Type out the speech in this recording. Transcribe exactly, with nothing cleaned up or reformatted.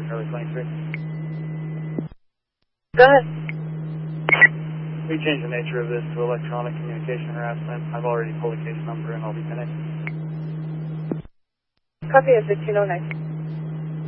Charlie twenty-three. Go ahead. We changed the nature of this to electronic communication harassment. I've already pulled a case number and I'll be finished. Copy at fifteen oh nine.